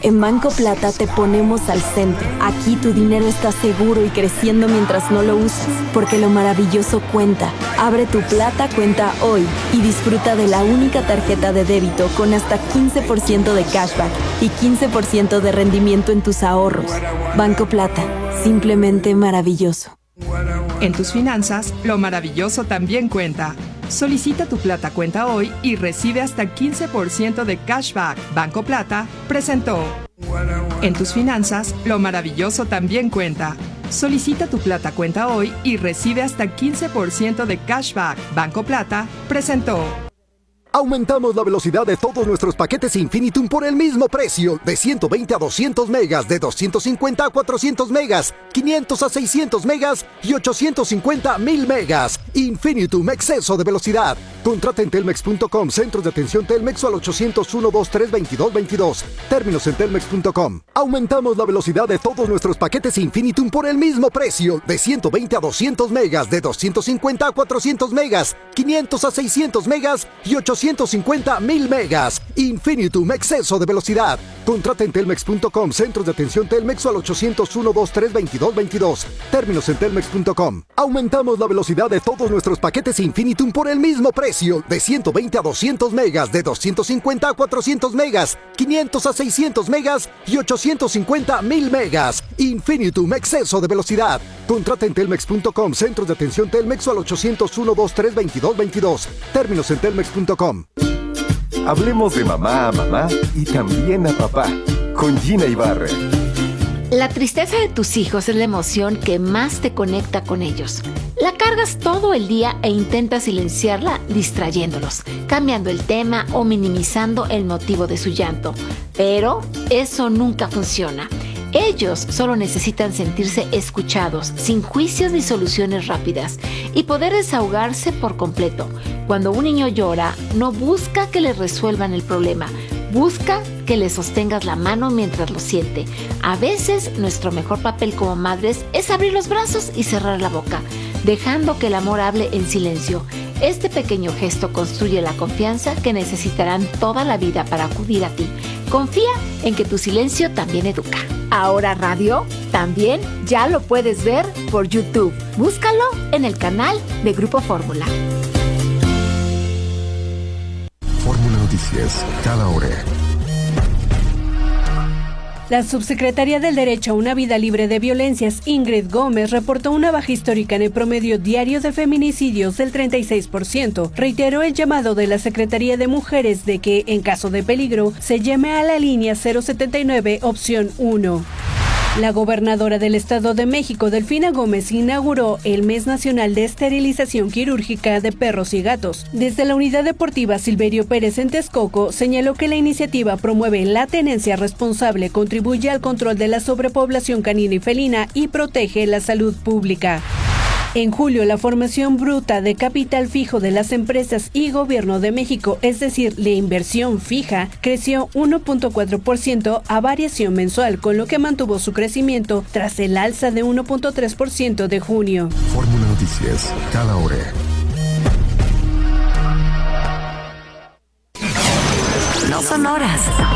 En Banco Plata te ponemos al centro. Aquí tu dinero está seguro y creciendo mientras no lo usas, porque lo maravilloso cuenta. Abre tu Plata cuenta hoy y disfruta de la única tarjeta de débito con hasta 15% de cashback y 15% de rendimiento en tus ahorros. Banco Plata, simplemente maravilloso. En tus finanzas, lo maravilloso también cuenta. Solicita tu Plata cuenta hoy y recibe hasta 15% de cashback. Banco Plata presentó. En tus finanzas, lo maravilloso también cuenta. Solicita tu Plata cuenta hoy y recibe hasta 15% de cashback. Banco Plata presentó. Aumentamos la velocidad de todos nuestros paquetes Infinitum por el mismo precio. De 120 a 200 megas, de 250 a 400 megas, 500 a 600 megas y 850 a 1000 megas. Infinitum, exceso de velocidad. Contrata en telmex.com, centros de atención Telmex o al 801-223-2222. Términos en telmex.com. Aumentamos la velocidad de todos nuestros paquetes Infinitum por el mismo precio. De 120 a 200 megas, de 250 a 400 megas, 500 a 600 megas y 850 a 1000 megas. Infinitum, exceso de velocidad. Contrata en telmex.com, centros de atención Telmex o al 801-223-2222. Términos en telmex.com. Aumentamos la velocidad de todos nuestros paquetes Infinitum por el mismo precio. De 120 a 200 megas, de 250 a 400 megas, 500 a 600 megas y 850 a 1000 megas. Infinitum, exceso de velocidad. Contrata en telmex.com, centros de atención Telmex o al 801-223-2222. Términos en telmex.com. Hablemos de mamá a mamá y también a papá, con Gina Ibarra. La tristeza de tus hijos es la emoción que más te conecta con ellos. La cargas todo el día e intentas silenciarla distrayéndolos, cambiando el tema o minimizando el motivo de su llanto. Pero eso nunca funciona. Ellos solo necesitan sentirse escuchados, sin juicios ni soluciones rápidas, y poder desahogarse por completo. Cuando un niño llora, no busca que le resuelvan el problema, busca que le sostengas la mano mientras lo siente. A veces, nuestro mejor papel como madres es abrir los brazos y cerrar la boca, dejando que el amor hable en silencio. Este pequeño gesto construye la confianza que necesitarán toda la vida para acudir a ti. Confía en que tu silencio también educa. Ahora Radio también ya lo puedes ver por YouTube. Búscalo en el canal de Grupo Fórmula. Fórmula Noticias, cada hora. La subsecretaria del Derecho a una Vida Libre de Violencias, Ingrid Gómez, reportó una baja histórica en el promedio diario de feminicidios del 36%. Reiteró el llamado de la Secretaría de Mujeres de que, en caso de peligro, se llame a la línea 079, opción 1. La gobernadora del Estado de México, Delfina Gómez, inauguró el Mes Nacional de Esterilización Quirúrgica de Perros y Gatos. Desde la Unidad Deportiva Silverio Pérez en Texcoco, señaló que la iniciativa promueve la tenencia responsable, contribuye al control de la sobrepoblación canina y felina y protege la salud pública. En julio, la formación bruta de capital fijo de las empresas y Gobierno de México, es decir, la inversión fija, creció 1.4% a variación mensual, con lo que mantuvo su crecimiento tras el alza de 1.3% de junio. Fórmula Noticias, cada hora. No son horas,